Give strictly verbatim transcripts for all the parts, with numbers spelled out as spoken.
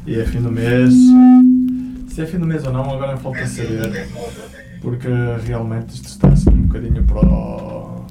E é fim do mês. Se é fim do mês ou não, agora falta saber. Porque realmente isto está assim um bocadinho para o...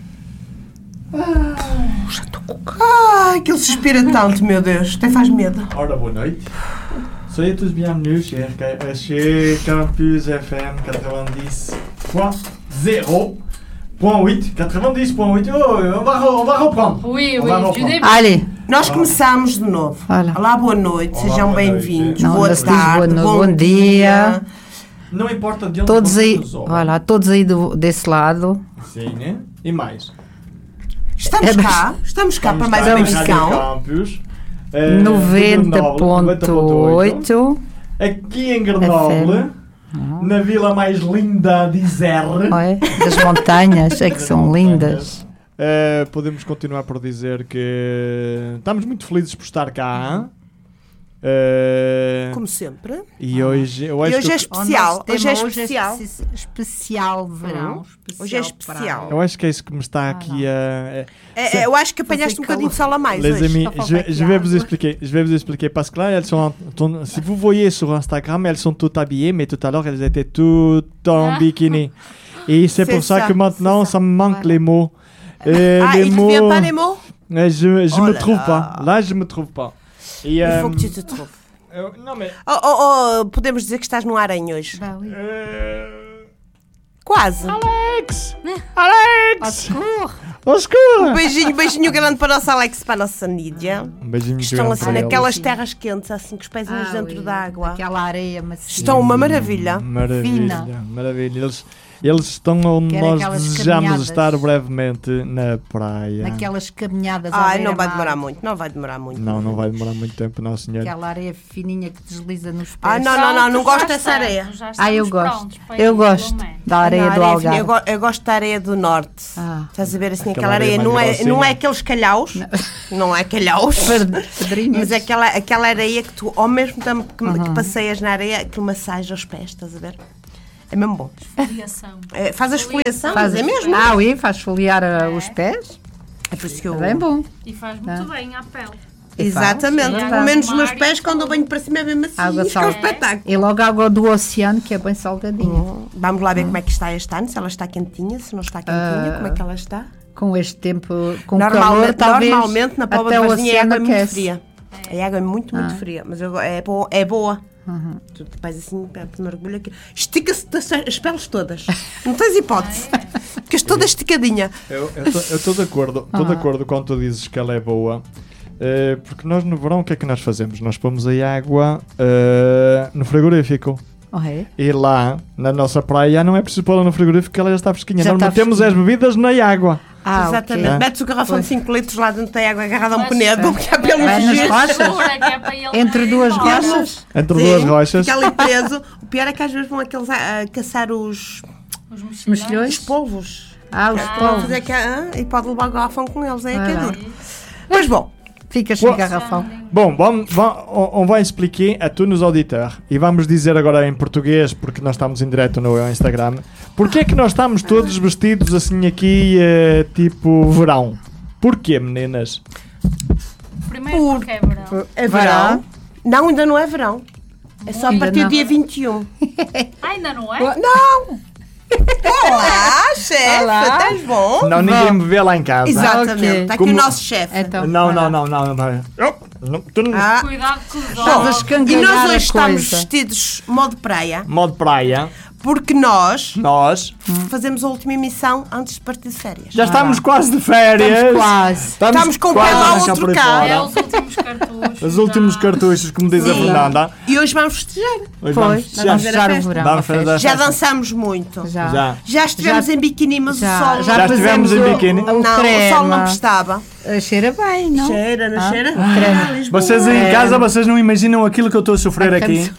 Ai, já estou com... Ai, que ele suspira tanto, meu Deus. Até faz medo. Ora, boa noite. Soyez tous bienvenus chez, chez Campus F M quatre-vingt-dix point zéro point huit. quatre-vingt-dix point huit. Oh, on va, on va reprendre. Oui, on oui, va du reprendre. début. Allez, nós começamos de novo. Olá. Olá, boa noite. Olá, Sejam boa bem-vindos. noite. Não, Boa não se diz tarde, boa no- bom bom dia. dia. Não importa de onde Todos aí, vocês ouvem. olha lá, todos aí do, desse lado. Sim, né? E mais? Estamos É, cá. Estamos cá para mais cá uma em Rádio emissão. Campus. eh, noventa de ponto oito. Aqui em Grenoble, na vila mais linda de Isère. Olha, das montanhas, é que são lindas. Uh, podemos continuar por dizer que estamos muito felizes por estar cá. Uh, Como sempre. e hoje, eu acho E hoje que é eu- especial. Hoje é especial. espe- especial de verão. especial Hoje é especial. eu acho que é isso que me está aqui a. É, é, eu acho que apanhaste um bocadinho de sol a mais Les hoje. amis, Só falta je, aqui je vais água. vous expliquer. Je vais vous expliquer parce que là, elles sont. en- si vous voyez sur Instagram, elles sont toutes habillées, mais tout à l'heure, elles étaient toutes en Ah. bikini. Et c'est C'est pour ça, ça, que maintenant, c'est ça, ça. me manque Voilà. les mots. Et Ah, les il ne mots. vient pas les mots? Euh, Je, je Oh me là trouve là. pas. Là, je me trouve pas. Et, Il euh, faut que tu te trouves. euh, non, mais. Oh, oh, oh, podemos dizer que estás no aranha hoje. Bah oui. Euh, Quase. Alex! Alex! Socorro. Au secours! Um beijinho, beijinho grande para a nossa Alex e para a nossa Nídia. Um beijinho Que estão grande assim para eles. naquelas terras quentes, assim com os pezinhos Ah, dentro oui, da água. Aquela areia macia. Estão uma maravilha. Maravilha, Fina. maravilha. Eles, eles estão onde Quero nós aquelas desejamos caminhadas. estar brevemente na praia. Naquelas caminhadas à Ai, não vai beira-mar. demorar muito, não vai demorar muito. Não, não vai demorar muito tempo, não, senhor. Aquela areia fininha que desliza nos pés. Ah, não, não, não, não Pronto, gosto já dessa está, areia. já Ah, eu estamos gosto. prontos para Eu ir, gosto pelo menos. da areia Não, do areia fina, Algarve. eu, go- eu gosto da areia do norte. Ah. Estás a ver assim, Aquela aquela areia, areia não mais é, grossinha. não é aqueles calhaus, não é calhaus, Pedrinhas. mas é aquela, aquela areia que tu, ao mesmo tempo que, que passeias na areia, aquilo massaja os pés, estás a ver? É mesmo bom. Esfoliação. É, faz a esfoliação, Faz é mesmo? Ah, oui, faz foliar uh, os pés. É por isso que eu... É bem bom. E faz muito bem à pele. Exatamente, faz. pelo menos E os meus água pés, do mar quando eu e venho para cima é mesmo assim, Água isto é um salgada. espetáculo. E logo a água do oceano, que é bem salgadinha. Vamos lá ver como é que está este ano, se ela está quentinha, se não está quentinha, como é que ela está. Com este tempo, com Normalmente, calor, talvez normalmente na Póvoa até de o Varzim a água é oceano muito aquece. fria. A água é muito, muito fria, mas eu- é, bo- é boa. Tu vais assim, te mergulha aqui. Estica-se das- as peles todas. Não tens hipótese. Ficas toda esticadinha. Eu estou de acordo, estou de acordo quando tu dizes que ela é boa. eh, porque nós no verão o que é que nós fazemos? Nós pomos aí água eh, no frigorífico. Oh, é? E lá, na nossa praia, não é preciso pô-la no frigorífico porque ela já está fresquinha. Já Nós está metemos as fresquinha. bebidas na água. Ah, Exatamente. ok. Metes o garrafão de cinco litros lá dentro da água agarrado a um Mas- penedo, que é para ele Vai nas fugir. rochas? Segura, que é para ele Entre não ir duas embora. rochas. Entre Sim, duas rochas. Fica ali preso. O pior é que às vezes vão aqueles a, a caçar os, Os Mexilhões? mexilhões. os polvos. Ah, os Ah. povos. Fazer que, ah, e pode levar o garrafão com eles, é Ah, que é lá. duro. Mas bom, Ficas sem Boa. garrafão. Bom, vamos, va- on on va expliquer a tous nos auditeurs e vamos dizer agora em português, porque nós estamos em direto no Instagram, porque é que nós estamos todos vestidos assim aqui, eh, tipo verão? Porquê, meninas? Primeiro Por- porque é verão. é Verão. verão. Não, ainda não é verão. É só a Ainda partir do não. dia vinte e um. Ah, ainda não é? Não! Olá, chefe! Olá. Estás bom? Não, ninguém me vê lá em casa. Exatamente. ok. Está aqui Como- o nosso chefe. Então, Não, vai lá. não, não, não, não. Eu- não, tu não- Ah, Cuidado com os Estás a olhos. e escangalhar nós hoje a estamos coisa. vestidos modo praia Modo praia, porque nós nós fazemos a última emissão antes de partir de férias. já estamos quase de férias. Estamos quase. Estamos com o quase pé a lá, arrancar outro por aí cá. É fora. os últimos cartuchos. Os últimos já. cartuchos, como diz a Sim. Fernanda. E hoje vamos festejar. Hoje Pois, vamos vamos festejar. fazer a fechar o festa. verão. Vamos a fazer festa. a Já festa. dançamos muito. Já. Já. Já estivemos Já- em biquíni, mas Já, o sol... já Já estivemos pusemos em o- biquíni. o não, o sol creme. não prestava. Uh, Cheira bem, não? Cheira, não Ah, cheira? o creme. Ah, Lisboa. Vocês aí em É. casa, vocês não imaginam aquilo que eu estou a sofrer aqui.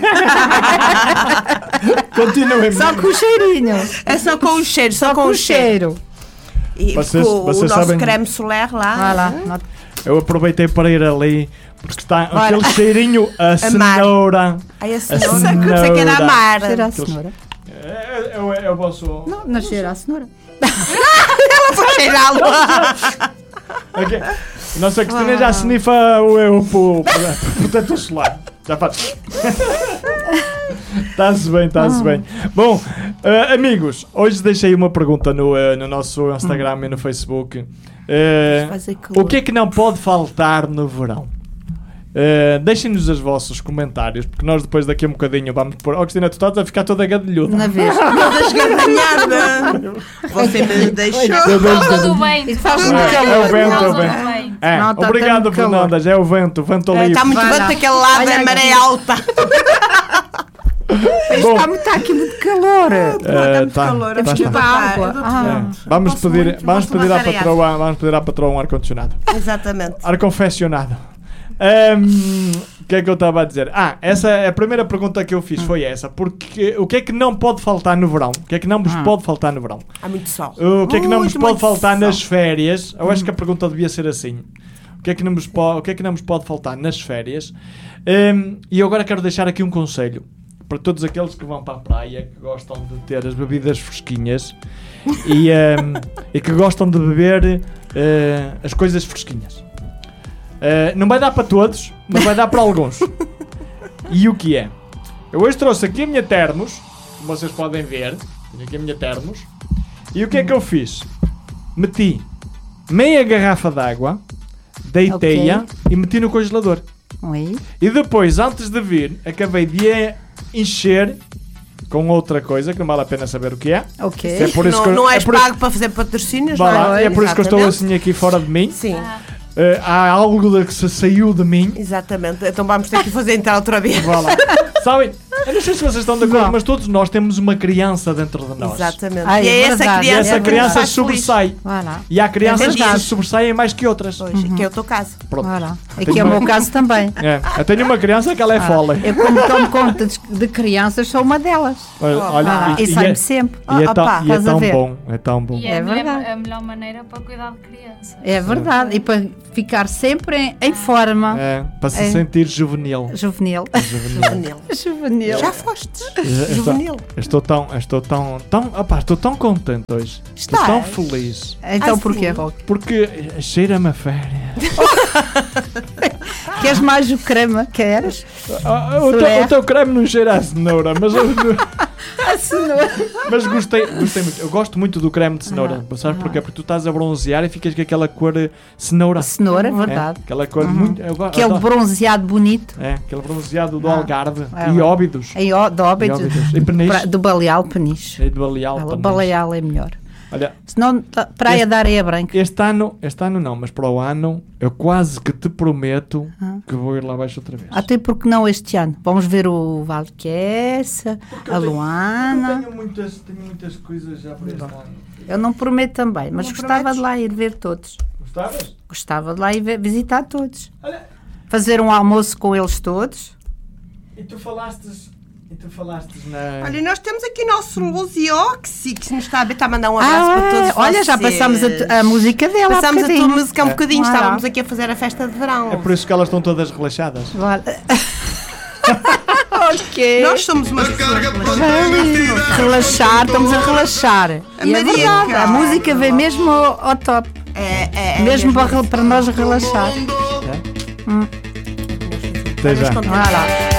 Continuem. Só com o cheirinho. É só com o cheiro, só, Só com, com o o cheiro. cheiro. E Vocês- com o vocês nosso sabem- creme solar lá. Vai lá. Não- Eu aproveitei para ir ali, porque está Olha. aquele cheirinho a mar. cenoura. Ai, a A cenoura. cenoura. Pensei que era amar. Cheira a cenoura. É, Eu, eu posso. Não, não cheira a cenoura. Ela foi cheirá-lo. Ok. A nossa Cristina já snifa o, o, o, o protetor solar. Já faz. Está-se bem, está-se bem. Bom, uh, amigos, hoje deixei uma pergunta no, uh, no nosso Instagram e no Facebook. Uh, o que é que não pode faltar no verão? Uh, deixem-nos os vossos comentários, porque nós depois daqui a um bocadinho vamos pôr. Oh, Cristina, tu estás a ficar toda gadilhuda. Na vez. Toda esgarranhada. Você me deixou. Não, tudo bem. Isso faz tudo muito bem. calor. É o vento, Não, é o tudo vento. bem. É, Não, tá obrigado, tendo calor. Fernandas. É o vento, vento É, livre. está muito Vai vento lá. daquele lado, Olha é maré aqui. alta. Bom, Está muito, aqui muito calor. eh, muito tá, calor. tá, Temos que ir tá. para a água. Eu dou-te Ah. vento. É, Vamos Gosto pedir, muito, vamos gosto pedir à de patroa, vamos pedir à patroa um ar-condicionado. Exatamente. Ar-confeccionado. Ahm, O que é que eu estava a dizer? Ah, essa é a primeira pergunta que eu fiz foi essa. Porque o que é que não pode faltar no verão? O que é que não vos Ah. pode faltar no verão? Há muito sol. O que é que não vos Muito, pode muito faltar sol. nas férias? Eu acho que a pergunta devia ser assim. O que é que não vos pode, o que é que não vos pode faltar nas férias? Ahm, e eu agora quero deixar aqui um conselho para todos aqueles que vão para a praia, que gostam de ter as bebidas fresquinhas e, ahm, e que gostam de beber ah, as coisas fresquinhas. Ah, não vai dar para todos, mas vai dar para alguns. E o que é? Eu hoje trouxe aqui a minha termos, como vocês podem ver. Tenho aqui a minha termos. E o que é que eu fiz? Meti meia garrafa de água, deitei-a Ok. e meti no congelador. Oi. E depois, antes de vir, acabei de a encher com outra coisa que não vale a pena saber o que é. Ok. É por isso não que eu- não é és por- pago para fazer patrocínios, Vá não lá, é? é por isso que eu estou Exatamente. assim aqui fora de mim. Sim, Uh, há algo de que se saiu de mim. exatamente. Então vamos ter que fazer entrar outra vez. Vá lá. Sabem? Eu não sei se vocês estão de acordo, Não. mas todos nós temos uma criança dentro de nós. Exatamente. Ah, e é é essa verdade. E criança essa que nos criança faz feliz. sobressai. Vai lá. E há crianças É que se verdade. sobressaem mais que outras. Pois, que é o teu caso. Pronto. Vai lá. Tenho Aqui é o uma- meu caso também. É, eu tenho uma criança que ela é fola. Eu, como tomo conta de, de crianças, sou uma delas. Olha, olha, Ah, e, e e é, sai-me sempre. e é Ah, tão, opá, e é estás a tão ver? bom. É tão bom. E é, É a, melhor, verdade. a melhor maneira para cuidar de criança. É verdade. E para ficar sempre em, em forma. É, para se É. sentir juvenil. Juvenil. Juvenil. Juvenil. Já fostes. Eu estou, Juvenil. eu estou tão, eu estou tão, tão, opá, estou tão contente hoje. Estou Estás? tão feliz. Então Ah, porquê, sim. Roque? Porque cheira-me a férias. Queres mais o creme? Queres? Ah, o, teu, Solé. o teu creme não cheira a cenoura, mas, eu- A cenoura. mas gostei, gostei muito. Eu gosto muito do creme de cenoura. Sabes porquê? Porque tu estás a bronzear e ficas com aquela cor eh, cenoura. Cenoura, é É, verdade. aquela cor muito. Eu gosto. Aquele bronzeado bonito. É, aquele bronzeado do Ah. Algarve É, e é. Óbidos. Em ó- de Óbidos. E Óbidos. E Peniche. Pra- Do Baleal Peniche. E do Baleal. O Peniche. Baleal é melhor. Olha, Senão, tá- praia Este- da Areia Branca. este ano, este ano não, mas para o ano eu quase que te prometo Ah. que vou ir lá abaixo outra vez. Até porque não este ano. Vamos ver o Valquessa, a Luana. Tenho muitas, tenho muitas coisas já para este ano. Eu não prometo também, mas Não gostava prometes? de lá ir ver todos. Gostavas? Gostava de lá ir ver- visitar todos. Olha, Fazer um almoço com eles todos. e tu falastes, e tu falastes na... Olha, nós temos aqui o nosso Luzioxi, que se nos está a ver, está a mandar um abraço para todos Ah, olha, já vocês. passámos a, tu- a música dela. há Passámos a tua bocadinho. música há um É. bocadinho, Olha. estávamos aqui a fazer a festa de verão. É por isso que elas estão todas relaxadas. Olha. Ok. Nós somos umas pessoas relaxadas. Relaxar, estamos a relaxar. E é Maria verdade, a Carla. música vem mesmo ao, ao top. É, é, é mesmo para, para nós relaxar. Até já. Vamos contar. Olha lá.